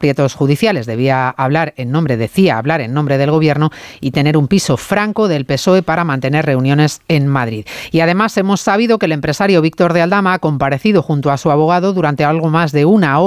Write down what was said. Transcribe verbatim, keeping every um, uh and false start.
aprietos judiciales. Debía hablar en nombre, decía hablar en nombre del Gobierno y tener un piso franco del P S O E para mantener reuniones en Madrid. Y además hemos sabido que el empresario Víctor de Aldama ha comparecido junto a su abogado durante algo más de una hora